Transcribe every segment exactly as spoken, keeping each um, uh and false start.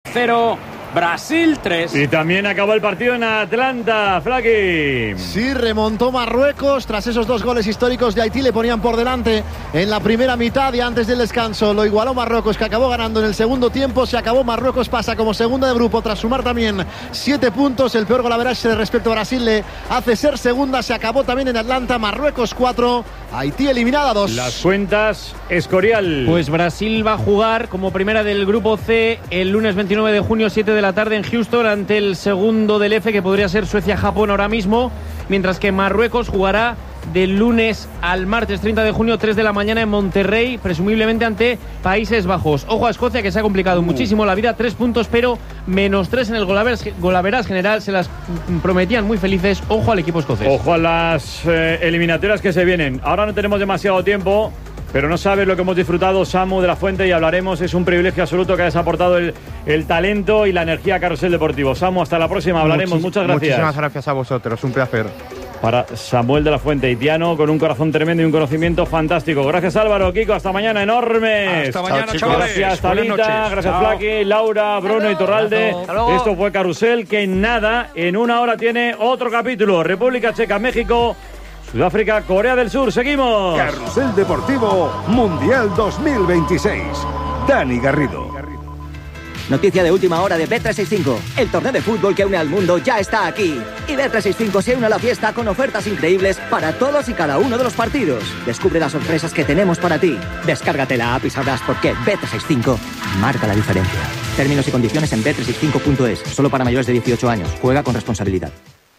cero, Brasil tres. Y también acabó el partido en Atlanta, Flaky. Sí, remontó Marruecos tras esos dos goles históricos de Haití. Le ponían por delante en la primera mitad y antes del descanso lo igualó Marruecos, que acabó ganando en el segundo tiempo. Se acabó, Marruecos pasa como segunda de grupo tras sumar también siete puntos. El peor golaveraje respecto a Brasil le hace ser segunda. Se acabó también en Atlanta, Marruecos cuatro, Haití eliminada dos. Las cuentas, Escorial. Pues Brasil va a jugar como primera del grupo C el lunes veintinueve de junio, siete de la tarde en Houston, ante el segundo del F, que podría ser Suecia-Japón ahora mismo, mientras que Marruecos jugará del lunes al martes treinta de junio, tres de la mañana en Monterrey, presumiblemente ante Países Bajos. Ojo a Escocia, que se ha complicado uh. muchísimo la vida, tres puntos, pero menos tres en el golaveras general. Se las prometían muy felices. Ojo al equipo escocés. Ojo a las eh, eliminatorias que se vienen. Ahora no tenemos demasiado tiempo, pero no sabes lo que hemos disfrutado, Samu de la Fuente, y hablaremos. Es un privilegio absoluto que hayas aportado el, el talento y la energía a Carrusel Deportivo. Samu, hasta la próxima, hablaremos. Muchis- Muchas gracias. Muchísimas gracias a vosotros, un placer. Para Samuel de la Fuente, haitiano, con un corazón tremendo y un conocimiento fantástico. Gracias, Álvaro, Kiko, hasta mañana, enormes. Hasta mañana, Chao, chavales. gracias, Talita, gracias, Chao. Flaky, Laura, Bruno y Iturralde. Esto fue Carrusel, que en nada, en una hora tiene otro capítulo. República Checa, México, Sudáfrica, Corea del Sur. Seguimos. Carrusel Deportivo Mundial dos mil veintiséis. Dani Garrido. Noticia de última hora de Bet trescientos sesenta y cinco. El torneo de fútbol que une al mundo ya está aquí. Y Bet trescientos sesenta y cinco se une a la fiesta con ofertas increíbles para todos y cada uno de los partidos. Descubre las sorpresas que tenemos para ti. Descárgate la app y sabrás por qué Bet trescientos sesenta y cinco marca la diferencia. Términos y condiciones en bet trescientos sesenta y cinco punto es. Solo para mayores de dieciocho años. Juega con responsabilidad.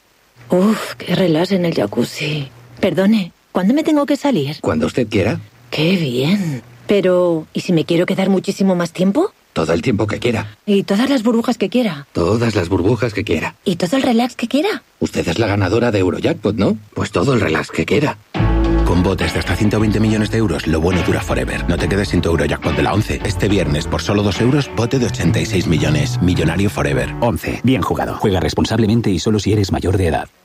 Uf, qué relax en el jacuzzi. Perdone, ¿cuándo me tengo que salir? Cuando usted quiera. Qué bien. Pero, ¿y si me quiero quedar muchísimo más tiempo? Todo el tiempo que quiera. ¿Y todas las burbujas que quiera? Todas las burbujas que quiera. ¿Y todo el relax que quiera? Usted es la ganadora de Eurojackpot, ¿no? Pues todo el relax que quiera. Con botes de hasta ciento veinte millones de euros, lo bueno dura forever. No te quedes sin tu Eurojackpot de la once. Este viernes, por solo dos euros, bote de ochenta y seis millones. Millonario forever. once. Bien jugado. Juega responsablemente y solo si eres mayor de edad.